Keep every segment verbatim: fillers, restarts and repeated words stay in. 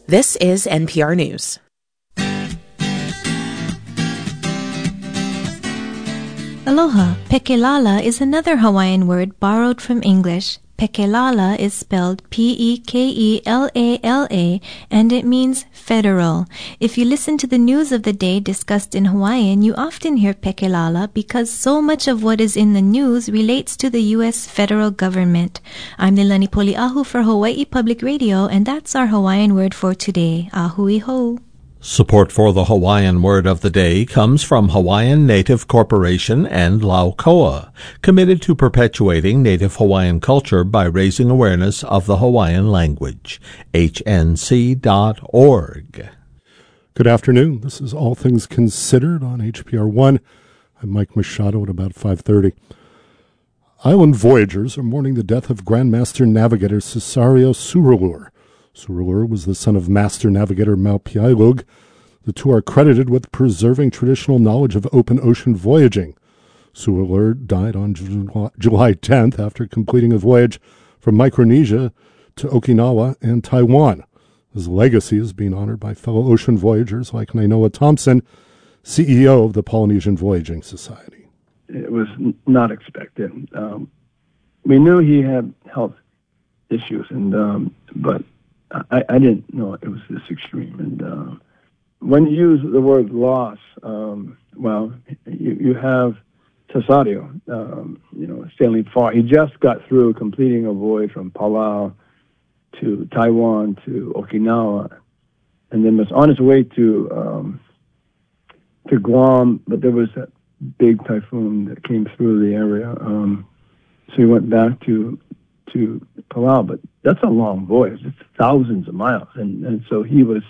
This is N P R News. Aloha. Pekelala is another Hawaiian word borrowed from English. Pekelala is spelled P E K E L A L A, and it means federal. If you listen to the news of the day discussed in Hawaiian, you often hear Pekelala because so much of what is in the news relates to the U S federal government. I'm Nilani Poliahu for Hawaii Public Radio, and that's our Hawaiian word for today. Ahui ho. Support for the Hawaiian word of the day comes from Hawaiian Native Corporation and Laukoa, committed to perpetuating Native Hawaiian culture by raising awareness of the Hawaiian language. H N C dot org. Good afternoon. This is All Things Considered on H P R one. I'm Mike Machado at about five thirty. Island voyagers are mourning the death of Grandmaster Navigator Cesario Surulur. Surulur was the son of Master Navigator Maupiailug. The two are credited with preserving traditional knowledge of open ocean voyaging. Surulur died on July tenth after completing a voyage from Micronesia to Okinawa and Taiwan. His legacy is being honored by fellow ocean voyagers like Nainoa Thompson, C E O of the Polynesian Voyaging Society. It was not expected. Um, we knew he had health issues, and um, but I, I didn't know it was this extreme. And uh, when you use the word loss, um, well, you, you have Cesario, um, you know, sailing far. He just got through completing a voyage from Palau to Taiwan to Okinawa, and then was on his way to um, to Guam, but there was that big typhoon that came through the area, um, so he went back to to Palau. But that's a long voyage; it's thousands of miles, and and so he was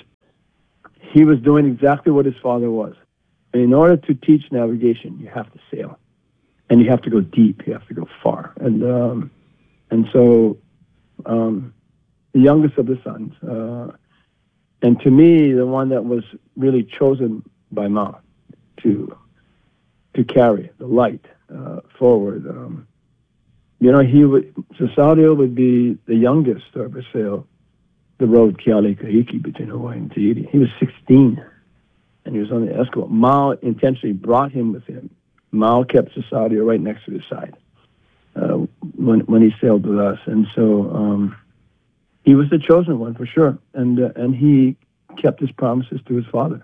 he was doing exactly what his father was. And in order to teach navigation, you have to sail, and you have to go deep, you have to go far, and um, and so. Um, The youngest of the sons, uh, and to me, the one that was really chosen by Ma to to carry the light uh, forward. Um, you know, he would Cesario would be the youngest to ever sail the road Keale Kahiki between Hawaii and Tahiti. He was sixteen, and he was on the Escort. Mao intentionally brought him with him. Mao kept Cesario right next to his side uh, when when he sailed with us, and so. Um, He was the chosen one for sure, and uh, and he kept his promises to his father.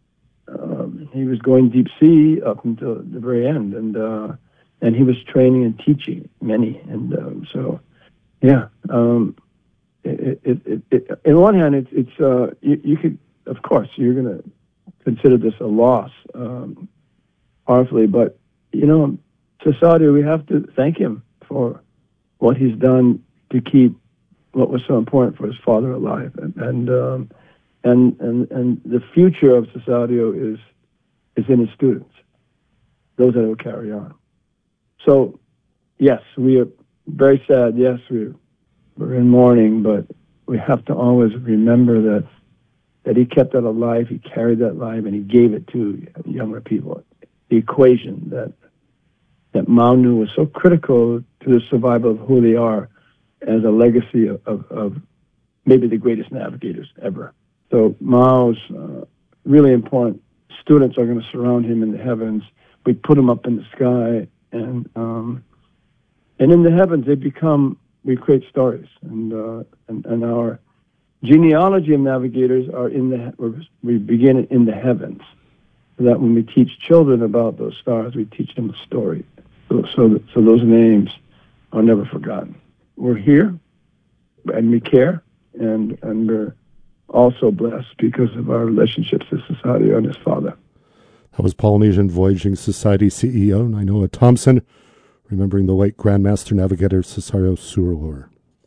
Um, he was going deep sea up until the very end, and uh, and he was training and teaching many, and um, so yeah. Um, it, it, it, it, in one hand, it's it's uh, you, you could, of course, you're going to consider this a loss, um, powerfully, but you know, Cesario, we have to thank him for what he's done to keep what was so important for his father alive, and and um, and, and and the future of Cesario is is in his students, those that will carry on. So, yes, we are very sad. Yes, we're we're in mourning, but we have to always remember that that he kept that alive, he carried that alive, and he gave it to younger people. The equation that that Mao knew was so critical to the survival of who they are, as a legacy of, of, of maybe the greatest navigators ever. So Mao's uh, really important students are going to surround him in the heavens. We put him up in the sky, and um, and in the heavens they become, we create stories, and uh, and, and our genealogy of navigators are in the, we begin in the heavens, so that when we teach children about those stars, we teach them a story, so so, that, so those names are never forgotten. We're here, and we care, and and we're also blessed because of our relationships to Cesario and his father. That was Polynesian Voyaging Society C E O Nainoa Thompson, remembering the late Grandmaster Navigator Cesario Surulur.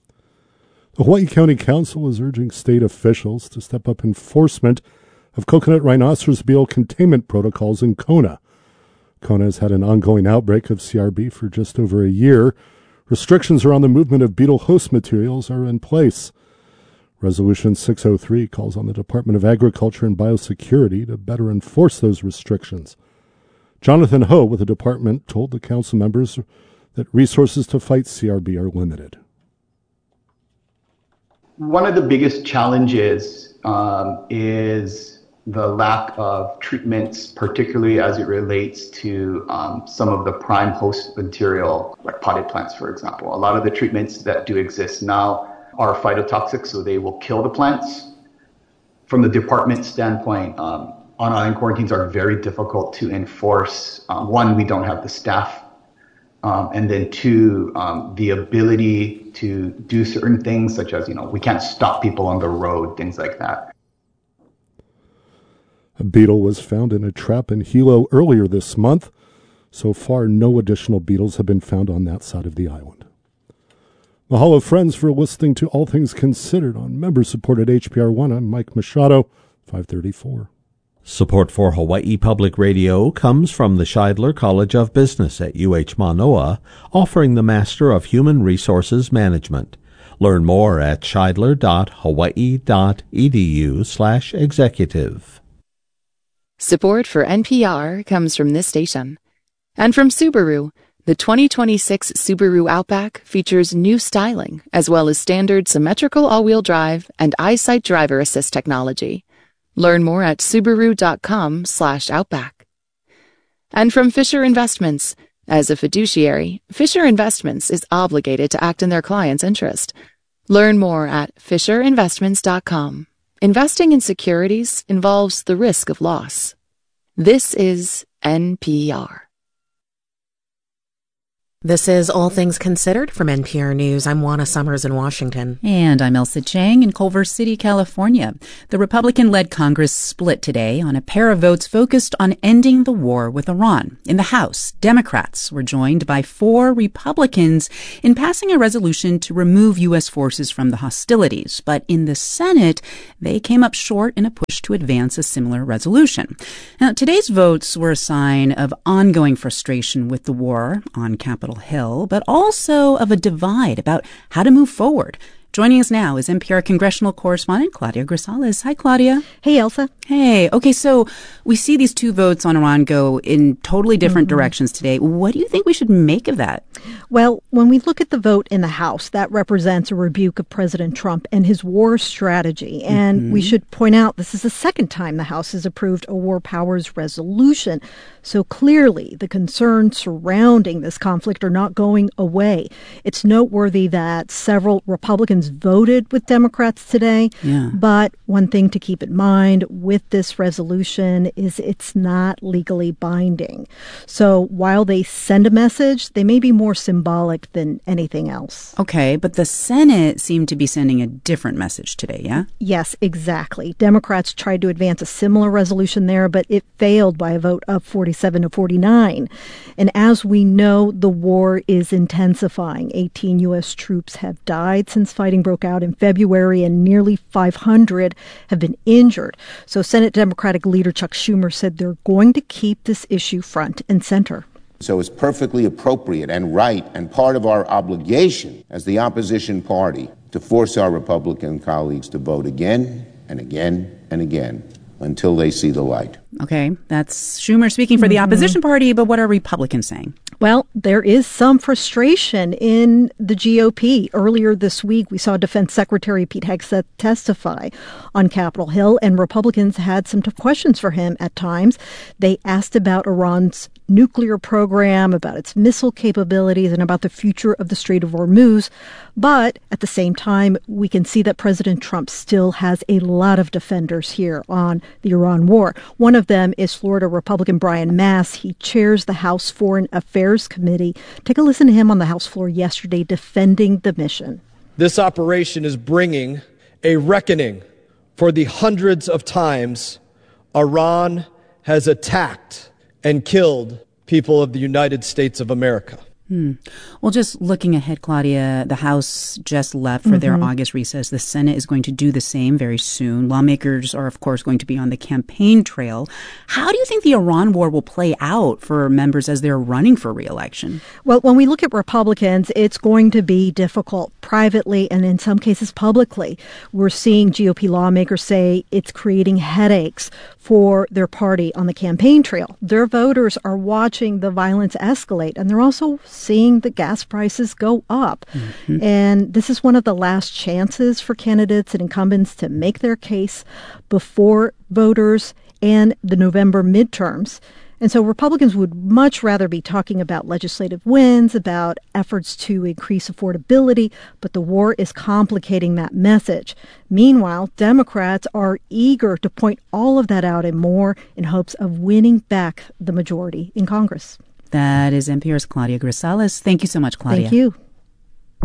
The Hawaii County Council is urging state officials to step up enforcement of coconut rhinoceros beetle containment protocols in Kona. Kona has had an ongoing outbreak of C R B for just over a year. Restrictions around the movement of beetle host materials are in place. Resolution six oh three calls on the Department of Agriculture and Biosecurity to better enforce those restrictions. Jonathan Ho with the department told the council members that resources to fight C R B are limited. One of the biggest challenges um, is the lack of treatments, particularly as it relates to um, some of the prime host material, like potted plants, for example. A lot of the treatments that do exist now are phytotoxic, so they will kill the plants. From the department standpoint, um, on-island quarantines are very difficult to enforce. Um, one, we don't have the staff. Um, and then two, um, the ability to do certain things, such as, you know, we can't stop people on the road, things like that. A beetle was found in a trap in Hilo earlier this month. So far, no additional beetles have been found on that side of the island. Mahalo, friends, for listening to All Things Considered on member-supported H P R one. I'm Mike Machado, five thirty-four. Support for Hawaii Public Radio comes from the Scheidler College of Business at U H Manoa, offering the Master of Human Resources Management. Learn more at scheidler.hawaii.edu slash executive. Support for N P R comes from this station. And from Subaru, the twenty twenty-six Subaru Outback features new styling, as well as standard symmetrical all-wheel drive and EyeSight driver assist technology. Learn more at Subaru.com slash Outback. And from Fisher Investments. As a fiduciary, Fisher Investments is obligated to act in their client's interest. Learn more at Fisher Investments dot com. Investing in securities involves the risk of loss. This is N P R. This is All Things Considered from N P R News. I'm Juana Summers in Washington. And I'm Elsa Chang in Culver City, California. The Republican-led Congress split today on a pair of votes focused on ending the war with Iran. In the House, Democrats were joined by four Republicans in passing a resolution to remove U S forces from the hostilities. But in the Senate, they came up short in a push to advance a similar resolution. Now, today's votes were a sign of ongoing frustration with the war on Capitol Hill, but also of a divide about how to move forward. Joining us now is N P R congressional correspondent Claudia Grisales. Hi, Claudia. Hey, Elsa. Hey. Okay, so we see these two votes on Iran go in totally different mm-hmm. directions today. What do you think we should make of that? Well, when we look at the vote in the House, that represents a rebuke of President Trump and his war strategy. And mm-hmm. we should point out this is the second time the House has approved a war powers resolution. So clearly, the concerns surrounding this conflict are not going away. It's noteworthy that several Republicans voted with Democrats today. Yeah. But one thing to keep in mind with this resolution is it's not legally binding. So while they send a message, they may be more symbolic than anything else. Okay, but the Senate seemed to be sending a different message today, yeah? Yes, exactly. Democrats tried to advance a similar resolution there, but it failed by a vote of forty-seven to forty-nine. And as we know, the war is intensifying. eighteen U S troops have died since fighting broke out in February, and nearly five hundred have been injured. So Senate Democratic leader Chuck Schumer said they're going to keep this issue front and center. So it's perfectly appropriate and right and part of our obligation as the opposition party to force our Republican colleagues to vote again and again and again until they see the light. Okay, that's Schumer speaking for the opposition party, but what are Republicans saying? Well, there is some frustration in the G O P. Earlier this week, we saw Defense Secretary Pete Hegseth testify on Capitol Hill, and Republicans had some tough questions for him at times. They asked about Iran's nuclear program, about its missile capabilities, and about the future of the Strait of Hormuz. But at the same time, we can see that President Trump still has a lot of defenders here on the Iran war. One of them is Florida Republican Brian Mast. He chairs the House Foreign Affairs Committee. Take a listen to him on the House floor yesterday defending the mission. This operation is bringing a reckoning for the hundreds of times Iran has attacked and killed people of the United States of America. Hmm. Well, just looking ahead, Claudia, the House just left for mm-hmm. their August recess. The Senate is going to do the same very soon. Lawmakers are, of course, going to be on the campaign trail. How do you think the Iran war will play out for members as they're running for re-election? Well, when we look at Republicans, it's going to be difficult privately and in some cases publicly. We're seeing G O P lawmakers say it's creating headaches for their party on the campaign trail. Their voters are watching the violence escalate, and they're also seeing the gas prices go up. Mm-hmm. And this is one of the last chances for candidates and incumbents to make their case before voters and the November midterms. And so Republicans would much rather be talking about legislative wins, about efforts to increase affordability, but the war is complicating that message. Meanwhile, Democrats are eager to point all of that out and more in hopes of winning back the majority in Congress. That is N P R's Claudia Grisales. Thank you so much, Claudia. Thank you.